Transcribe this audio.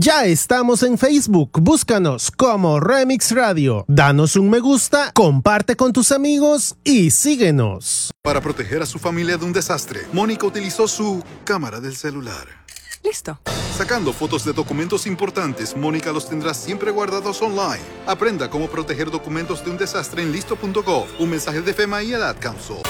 Ya estamos en Facebook, búscanos como Remix Radio. Danos un me gusta, comparte con tus amigos y síguenos. Para proteger a su familia de un desastre, Mónica utilizó su cámara del celular. Listo. Sacando fotos de documentos importantes, Mónica los tendrá siempre guardados online. Aprenda cómo proteger documentos de un desastre en listo.gov. Un mensaje de FEMA y el Ad Council.